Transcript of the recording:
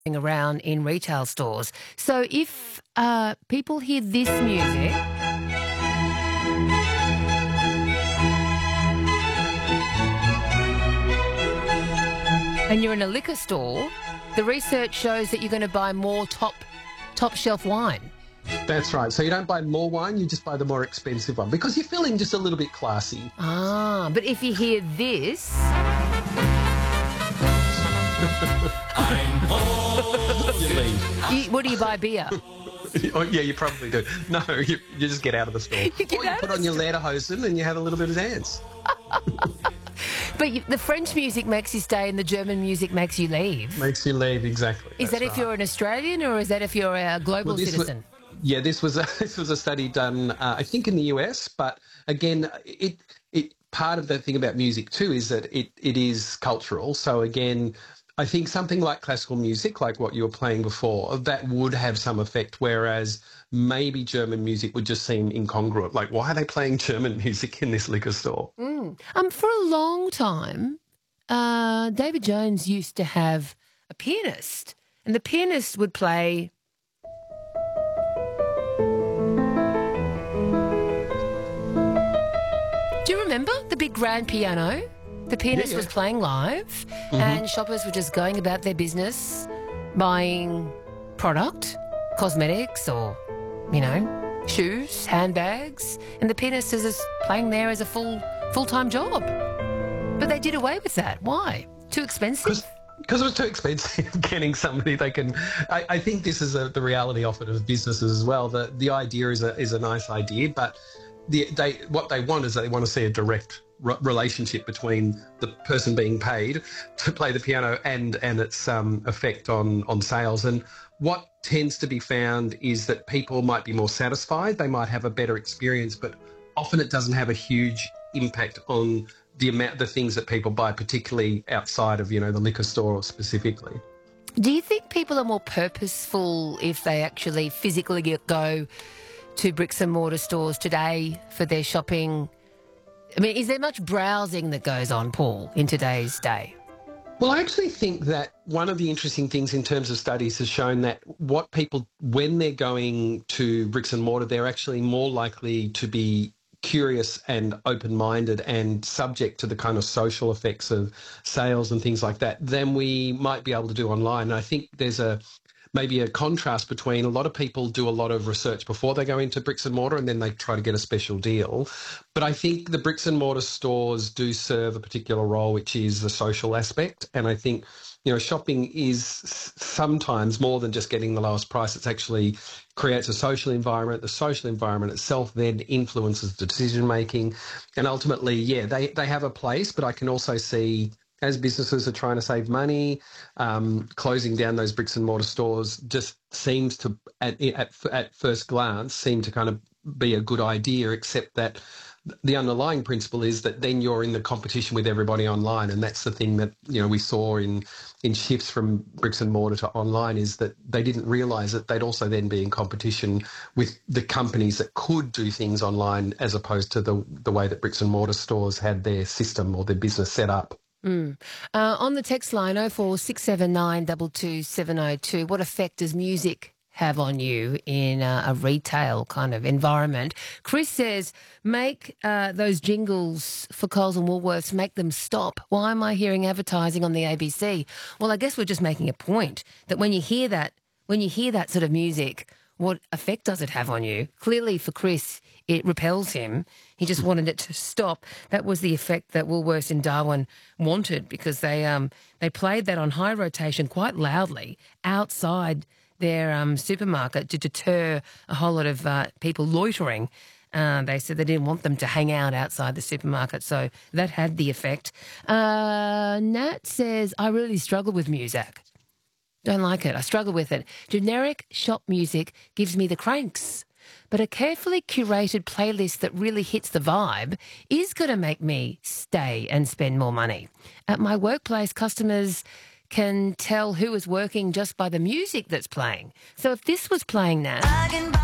around in retail stores. So if people hear this music, and you're in a liquor store, the research shows that you're going to buy more top shelf wine. That's right. So you don't buy more wine, you just buy the more expensive one because you're feeling just a little bit classy. Ah, but if you hear this... what do you buy, beer? Oh, yeah, you probably do. No, you just get out of the store. You put on your lederhosen and you have a little bit of dance. But the French music makes you stay and the German music makes you leave. Makes you leave, exactly. Is that if you're an Australian or is that if you're a global citizen? This was a study done, I think, in the US. But again, it part of the thing about music too is that it is cultural. So again, I think something like classical music, like what you were playing before, that would have some effect, whereas maybe German music would just seem incongruent. Like, why are they playing German music in this liquor store? For a long time, David Jones used to have a pianist, and the pianist would play... Do you remember the big grand piano? The pianist was playing live, and shoppers were just going about their business, buying product, cosmetics or, shoes, handbags, and the pianist is just playing there as a full-time job. But they did away with that. Why? Too expensive? Because it was too expensive getting somebody they can... I think this is the reality offered of businesses as well. The idea is a nice idea, but what they want is they want to see a direct relationship between the person being paid to play the piano and its effect on sales. And what tends to be found is that people might be more satisfied, they might have a better experience, but often it doesn't have a huge impact on the things that people buy, particularly outside of, the liquor store specifically. Do you think people are more purposeful if they actually physically go to bricks and mortar stores today for their shopping? I mean, is there much browsing that goes on, Paul, in today's day? Well, I actually think that one of the interesting things in terms of studies has shown that what people, when they're going to bricks and mortar, they're actually more likely to be curious and open-minded and subject to the kind of social effects of sales and things like that than we might be able to do online. And I think there's maybe a contrast between a lot of people do a lot of research before they go into bricks and mortar and then they try to get a special deal. But I think the bricks and mortar stores do serve a particular role, which is the social aspect. And I think, shopping is sometimes more than just getting the lowest price. It's actually creates a social environment. The social environment itself then influences the decision-making. And ultimately, they have a place, but I can also see as businesses are trying to save money, closing down those bricks and mortar stores just seems to, at first glance, seem to kind of be a good idea, except that the underlying principle is that then you're in the competition with everybody online. And that's the thing that, we saw in shifts from bricks and mortar to online is that they didn't realise that they'd also then be in competition with the companies that could do things online as opposed to the way that bricks and mortar stores had their system or their business set up. On the text line 0467 22702, what effect does music have on you in a retail kind of environment? Chris says, make those jingles for Coles and Woolworths, make them stop. Why am I hearing advertising on the ABC? Well, I guess we're just making a point that when you hear that sort of music, what effect does it have on you? Clearly for Chris, it repels him. He just wanted it to stop. That was the effect that Woolworths in Darwin wanted because they played that on high rotation quite loudly outside their supermarket to deter a whole lot of people loitering. They said they didn't want them to hang out outside the supermarket, so that had the effect. Nat says, I really struggle with music. Don't like it. I struggle with it. Generic shop music gives me the cranks. But a carefully curated playlist that really hits the vibe is going to make me stay and spend more money. At my workplace, customers can tell who is working just by the music that's playing. So if this was playing now...